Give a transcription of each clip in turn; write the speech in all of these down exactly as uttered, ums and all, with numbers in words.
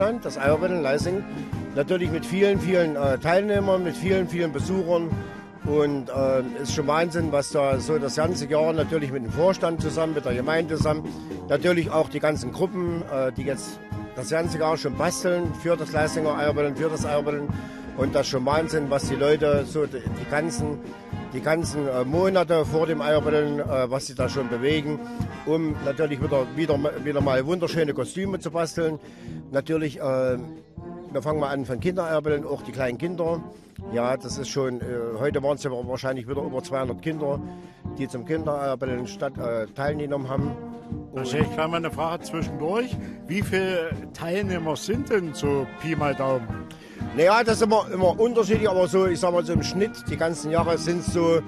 Das Eierbetteln Leising, natürlich mit vielen, vielen äh, Teilnehmern, mit vielen, vielen Besuchern. Und es äh, ist schon Wahnsinn, was da so das ganze Jahr natürlich mit dem Vorstand zusammen, mit der Gemeinde zusammen, natürlich auch die ganzen Gruppen, äh, die jetzt das ganze Jahr schon basteln für das Leisinger Eierbetteln, für das Eierbetteln. Und das ist schon Wahnsinn, was die Leute so die, die ganzen, die ganzen äh, Monate vor dem Eierbetteln, äh, was sie da schon bewegen, um natürlich wieder, wieder, wieder mal wunderschöne Kostüme zu basteln. Natürlich, äh, wir fangen mal an von Kindereierbetteln, auch die kleinen Kinder. Ja, das ist schon, äh, heute waren es ja wahrscheinlich wieder über zweihundert Kinder, die zum Kindereierbetteln statt äh, teilgenommen haben. Da stelle ich gleich mal eine Frage zwischendurch. Wie viele Teilnehmer sind denn so Pi mal Daumen? Naja, das ist immer, immer unterschiedlich, aber so, ich sag mal so im Schnitt, die ganzen Jahre sind es so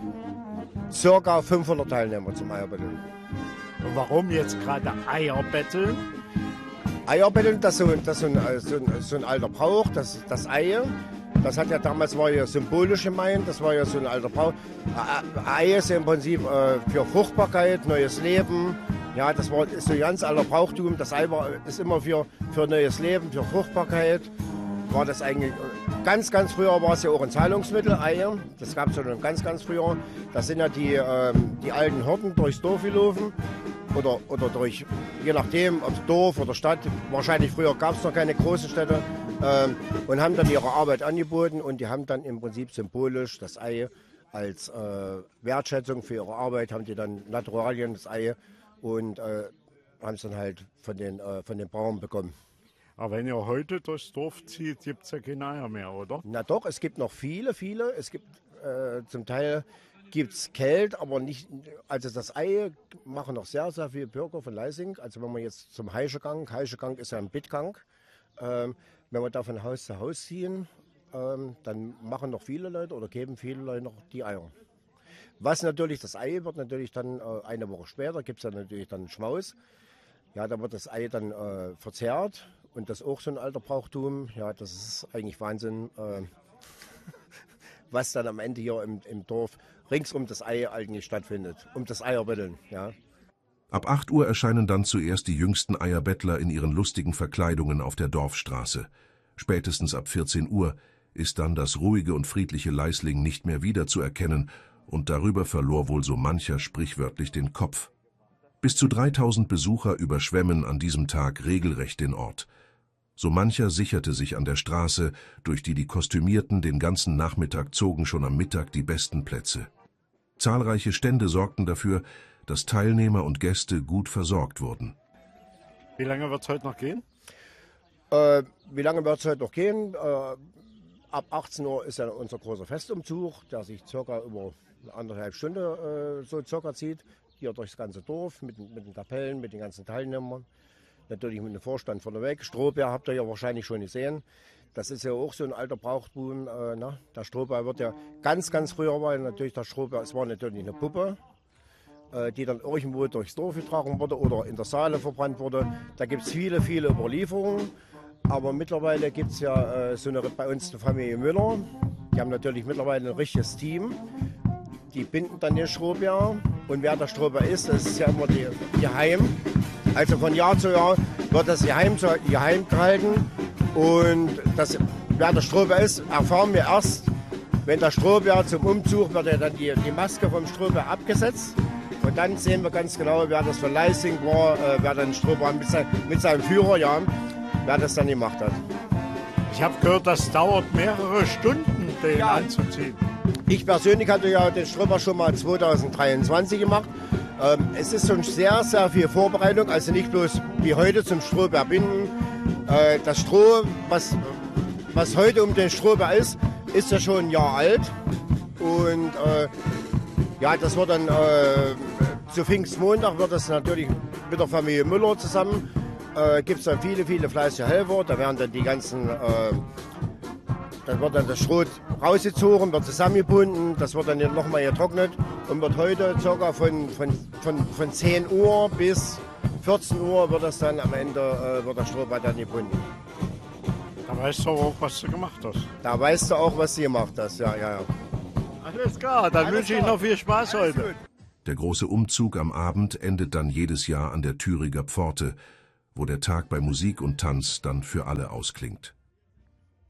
circa fünfhundert Teilnehmer zum Eierbetteln. Und warum jetzt gerade Eierbetteln? Eierbetteln, das ist so, das ist so, ein, so, ein, so ein alter Brauch, das, das Ei. Das hat ja damals war ja symbolisch gemeint, das war ja so ein alter Brauch. Ei ist ja im Prinzip äh, für Fruchtbarkeit, neues Leben. Ja, das war, ist so ein ganz alter Brauchtum. Das Ei war, ist immer für, für neues Leben, für Fruchtbarkeit. War das eigentlich, ganz, ganz früher war es ja auch ein Zahlungsmittel, Eier. Das gab es schon ganz, ganz früher. Das sind ja die, ähm, die alten Hirten durchs Dorf gelaufen. Oder, oder durch, je nachdem, ob Dorf oder Stadt. Wahrscheinlich früher gab es noch keine großen Städte. Ähm, und haben dann ihre Arbeit angeboten. Und die haben dann im Prinzip symbolisch das Ei als äh, Wertschätzung für ihre Arbeit, haben die dann Naturalien, das Ei, und äh, haben es dann halt von den, äh, von den Bauern bekommen. Aber wenn ihr heute durchs Dorf zieht, gibt es ja keine Eier mehr, oder? Na doch, es gibt noch viele, viele. Es gibt äh, zum Teil gibt es Kält, aber nicht, also das Ei machen noch sehr, sehr viele Bürger von Leising. Also wenn man jetzt zum Heischegang, Heischegang ist ja ein Bittgang, ähm, wenn wir da von Haus zu Haus ziehen, ähm, dann machen noch viele Leute oder geben viele Leute noch die Eier. Was natürlich, das Ei wird natürlich dann äh, eine Woche später, gibt es dann natürlich dann Schmaus. Ja, da wird das Ei dann äh, verzehrt. Und das ist auch so ein alter Brauchtum. Ja, das ist eigentlich Wahnsinn, äh, was dann am Ende hier im, im Dorf rings um das Ei eigentlich stattfindet. Um das Eierbetteln, ja. Ab acht Uhr erscheinen dann zuerst die jüngsten Eierbettler in ihren lustigen Verkleidungen auf der Dorfstraße. Spätestens ab vierzehn Uhr ist dann das ruhige und friedliche Leisling nicht mehr wiederzuerkennen, und darüber verlor wohl so mancher sprichwörtlich den Kopf. Bis zu dreitausend Besucher überschwemmen an diesem Tag regelrecht den Ort. So mancher sicherte sich an der Straße, durch die die Kostümierten den ganzen Nachmittag zogen, schon am Mittag die besten Plätze. Zahlreiche Stände sorgten dafür, dass Teilnehmer und Gäste gut versorgt wurden. Wie lange wird es heute noch gehen? Äh, wie lange wird es heute noch gehen? Äh, ab achtzehn Uhr ist ja unser großer Festumzug, der sich circa über eine anderthalb Stunde äh, so circa zieht. Hier durchs ganze Dorf mit, mit den Kapellen, mit den ganzen Teilnehmern. Natürlich mit dem Vorstand vorneweg. Strohbär habt ihr ja wahrscheinlich schon gesehen. Das ist ja auch so ein alter Brauchtum. Äh, ne? Der Strohbär wird ja ganz, ganz früher war natürlich der Strohbär, es war natürlich eine Puppe, äh, die dann irgendwo durchs Dorf getragen wurde oder in der Saale verbrannt wurde. Da gibt es viele, viele Überlieferungen. Aber mittlerweile gibt es ja äh, so eine, bei uns die Familie Müller. Die haben natürlich mittlerweile ein richtiges Team. Die binden dann den Strohbär. Und wer der Strohbär ist, das ist ja immer die, die Heim. Also von Jahr zu Jahr wird das geheim, geheim gehalten. Und das, wer der Strohbär ist, erfahren wir erst, wenn der Strohbär zum Umzug wird ja dann die, die Maske vom Strohbär abgesetzt. Und dann sehen wir ganz genau, wer das von Leising war, äh, wer dann Strohbär mit, sein, mit seinem Führer, ja, wer das dann gemacht hat. Ich habe gehört, das dauert mehrere Stunden, den ja. anzuziehen. Ich persönlich hatte ja den Strohbär schon mal zweitausenddreiundzwanzig gemacht. Ähm, es ist schon sehr, sehr viel Vorbereitung, also nicht bloß wie heute zum Strohbär binden. Äh, das Stroh, was, was heute um den Strohbär ist, ist ja schon ein Jahr alt. Und äh, ja, das wird dann äh, zu Pfingstmontag wird das natürlich mit der Familie Müller zusammen. Äh, gibt es dann viele, viele fleißige Helfer. Da werden dann die ganzen, äh, dann wird dann das Stroh rausgezogen, wird zusammengebunden, das wird dann nochmal getrocknet und wird heute ca. von, von, von, von zehn Uhr bis vierzehn Uhr wird das dann am Ende äh, wird das Strohbär dann gebunden. Da weißt du auch, was du gemacht hast. Da weißt du auch, was du gemacht hast, ja, ja, ja. Alles klar, dann wünsche ich noch viel Spaß Alles heute. gut. Der große Umzug am Abend endet dann jedes Jahr an der Thüringer Pforte, wo der Tag bei Musik und Tanz dann für alle ausklingt.